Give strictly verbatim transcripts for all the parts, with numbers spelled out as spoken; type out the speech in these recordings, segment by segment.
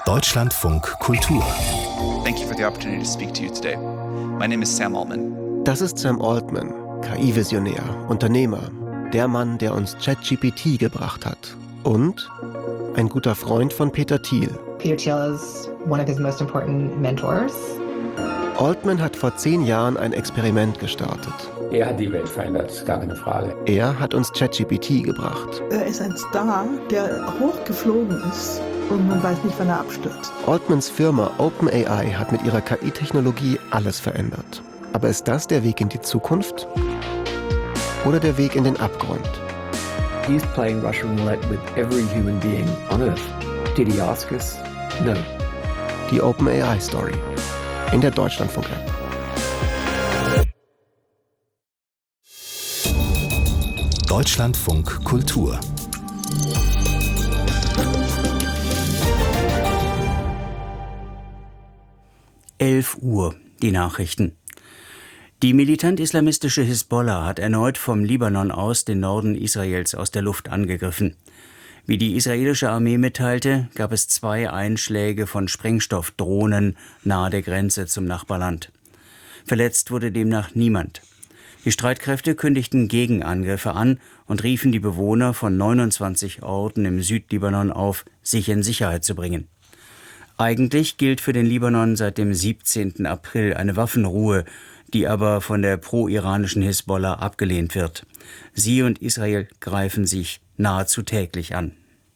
Deutschlandfunk Kultur. Thank you for the opportunity to speak to you today. My name is Sam Altman. Das ist Sam Altman, K I-Visionär, Unternehmer, der Mann, der uns ChatGPT gebracht hat. Und ein guter Freund von Peter Thiel. Peter Thiel is one of his most important mentors. Altman hat vor zehn Jahren ein Experiment gestartet. Er hat die Welt verändert, gar keine Frage. Er hat uns ChatGPT gebracht. Er ist ein Star, der hochgeflogen ist und man weiß nicht, wann er abstürzt. Altmans Firma OpenAI hat mit ihrer K I-Technologie alles verändert. Aber ist das der Weg in die Zukunft? Oder der Weg in den Abgrund? He's playing Russian roulette with every human being on Earth. Did he ask us? No. Die OpenAI-Story in der Deutschlandfunk-App. Deutschlandfunk Kultur. elf Uhr, die Nachrichten. Die militant-islamistische Hisbollah hat erneut vom Libanon aus den Norden Israels aus der Luft angegriffen. Wie die israelische Armee mitteilte, gab es zwei Einschläge von Sprengstoffdrohnen nahe der Grenze zum Nachbarland. Verletzt wurde demnach niemand. Die Streitkräfte kündigten Gegenangriffe an und riefen die Bewohner von neunundzwanzig Orten im Südlibanon auf, sich in Sicherheit zu bringen. Eigentlich gilt für den Libanon seit dem siebzehnten April eine Waffenruhe, die aber von der pro-iranischen Hisbollah abgelehnt wird. Sie und Israel greifen sich nahezu täglich an.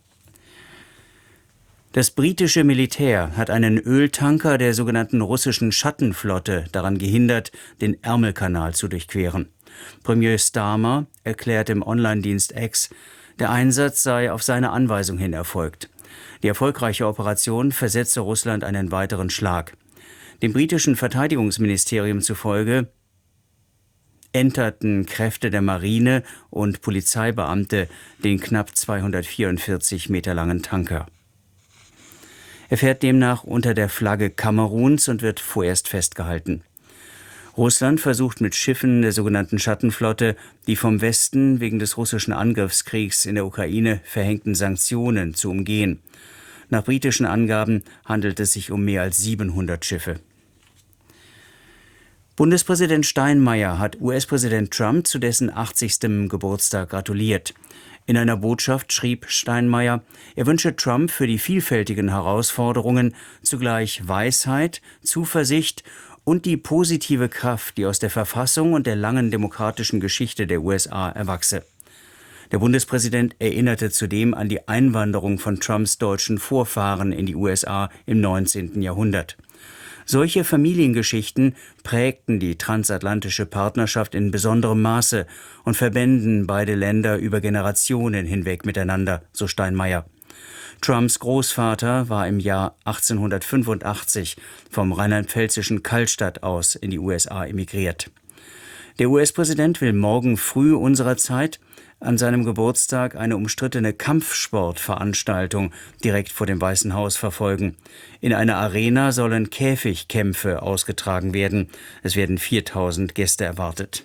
Das britische Militär hat einen Öltanker der sogenannten russischen Schattenflotte daran gehindert, den Ärmelkanal zu durchqueren. Premier Starmer erklärt im Online-Dienst X, der Einsatz sei auf seine Anweisung hin erfolgt. Die erfolgreiche Operation versetze Russland einen weiteren Schlag. Dem britischen Verteidigungsministerium zufolge enterten Kräfte der Marine und Polizeibeamte den knapp zweihundertvierundvierzig Meter langen Tanker. Er fährt demnach unter der Flagge Kameruns und wird vorerst festgehalten. Russland versucht mit Schiffen der sogenannten Schattenflotte, die vom Westen wegen des russischen Angriffskriegs in der Ukraine verhängten Sanktionen zu umgehen. Nach britischen Angaben handelt es sich um mehr als siebenhundert Schiffe. Bundespräsident Steinmeier hat U S-Präsident Trump zu dessen achtzigsten Geburtstag gratuliert. In einer Botschaft schrieb Steinmeier, er wünsche Trump für die vielfältigen Herausforderungen zugleich Weisheit, Zuversicht und die positive Kraft, die aus der Verfassung und der langen demokratischen Geschichte der U S A erwachse. Der Bundespräsident erinnerte zudem an die Einwanderung von Trumps deutschen Vorfahren in die U S A im neunzehnten Jahrhundert. Solche Familiengeschichten prägten die transatlantische Partnerschaft in besonderem Maße und verbänden beide Länder über Generationen hinweg miteinander, so Steinmeier. Trumps Großvater war im Jahr achtzehnhundertfünfundachtzig vom rheinland-pfälzischen Kallstadt aus in die U S A emigriert. Der U S-Präsident will morgen früh unserer Zeit an seinem Geburtstag eine umstrittene Kampfsportveranstaltung direkt vor dem Weißen Haus verfolgen. In einer Arena sollen Käfigkämpfe ausgetragen werden. Es werden viertausend Gäste erwartet.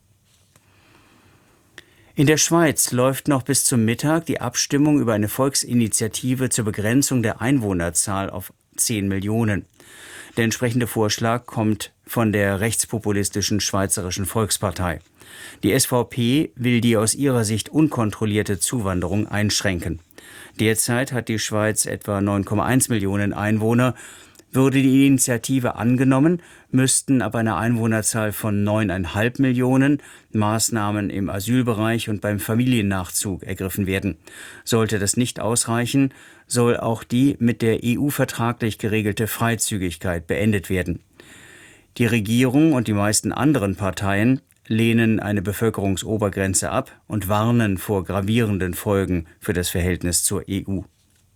In der Schweiz läuft noch bis zum Mittag die Abstimmung über eine Volksinitiative zur Begrenzung der Einwohnerzahl auf zehn Millionen. Der entsprechende Vorschlag kommt von der rechtspopulistischen Schweizerischen Volkspartei. Die S V P will die aus ihrer Sicht unkontrollierte Zuwanderung einschränken. Derzeit hat die Schweiz etwa neun Komma eins Millionen Einwohner. Würde die Initiative angenommen, müssten ab einer Einwohnerzahl von neun Komma fünf Millionen Maßnahmen im Asylbereich und beim Familiennachzug ergriffen werden. Sollte das nicht ausreichen, soll auch die mit der E U vertraglich geregelte Freizügigkeit beendet werden. Die Regierung und die meisten anderen Parteien lehnen eine Bevölkerungsobergrenze ab und warnen vor gravierenden Folgen für das Verhältnis zur E U.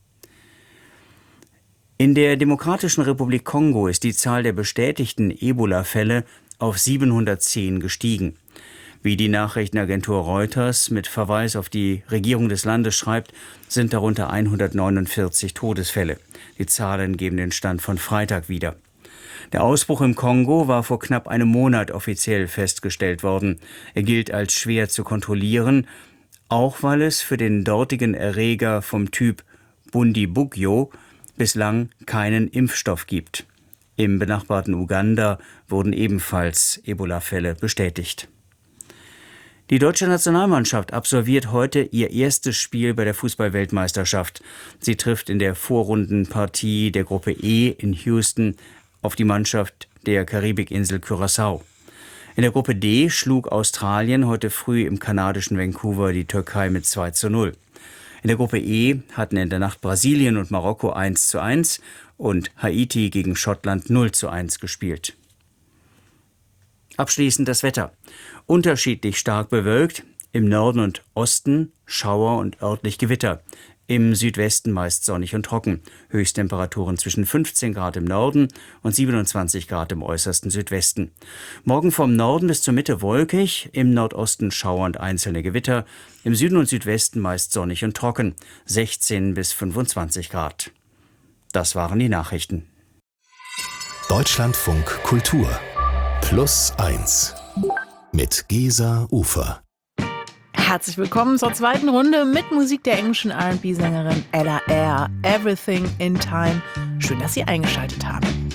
In der Demokratischen Republik Kongo ist die Zahl der bestätigten Ebola-Fälle auf siebenhundertzehn gestiegen. Wie die Nachrichtenagentur Reuters mit Verweis auf die Regierung des Landes schreibt, sind darunter hundertneunundvierzig Todesfälle. Die Zahlen geben den Stand von Freitag wieder. Der Ausbruch im Kongo war vor knapp einem Monat offiziell festgestellt worden. Er gilt als schwer zu kontrollieren, auch weil es für den dortigen Erreger vom Typ Bundibugyo bislang keinen Impfstoff gibt. Im benachbarten Uganda wurden ebenfalls Ebola-Fälle bestätigt. Die deutsche Nationalmannschaft absolviert heute ihr erstes Spiel bei der Fußball-Weltmeisterschaft. Sie trifft in der Vorrundenpartie der Gruppe E in Houston auf die Mannschaft der Karibikinsel Curaçao. In der Gruppe D schlug Australien heute früh im kanadischen Vancouver die Türkei mit zwei zu null. In der Gruppe E hatten in der Nacht Brasilien und Marokko eins zu eins und Haiti gegen Schottland null zu eins gespielt. Abschließend das Wetter. Unterschiedlich stark bewölkt, im Norden und Osten Schauer und örtlich Gewitter. Im Südwesten meist sonnig und trocken. Höchsttemperaturen zwischen fünfzehn Grad im Norden und siebenundzwanzig Grad im äußersten Südwesten. Morgen vom Norden bis zur Mitte wolkig, im Nordosten Schauer und einzelne Gewitter. Im Süden und Südwesten meist sonnig und trocken. sechzehn bis fünfundzwanzig Grad. Das waren die Nachrichten. Deutschlandfunk Kultur Plus eins mit Gesa Ufer. Herzlich willkommen zur zweiten Runde mit Musik der englischen R and B-Sängerin Ella Eyre. Everything in Time. Schön, dass Sie eingeschaltet haben.